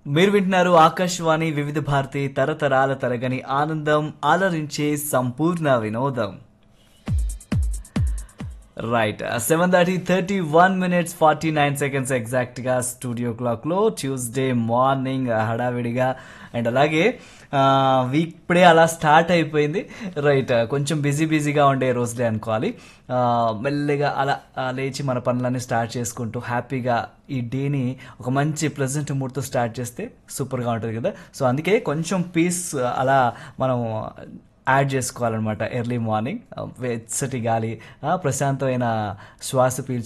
మీరు వింటున్నారు ఆకాశవాణి వివిధ భారతి తరతరాల తరగని ఆనందం ఆలరించే సంపూర్ణ వినోదం. రైట్ 7:31 49 ఎగ్జాక్ట్గా స్టూడియో క్లాక్లో ట్యూస్డే మార్నింగ్ హడావిడిగా అండ్ అలాగే వీక్ ఇప్పుడే అలా స్టార్ట్ అయిపోయింది. రైట్ కొంచెం బిజీగా ఉండే రోజులే అనుకోవాలి. మెల్లిగా అలా లేచి మన పనులన్నీ స్టార్ట్ చేసుకుంటూ హ్యాపీగా ఈ డేని ఒక మంచి ప్లెజెంట్ మూడ్తో స్టార్ట్ చేస్తే సూపర్గా ఉంటుంది కదా. సో అందుకే కొంచెం పీస్ అలా మనం యాడ్ చేసుకోవాలన్నమాట. ఎర్లీ మార్నింగ్ వెచ్చటి గాలి, ప్రశాంతమైన శ్వాస పీల్చి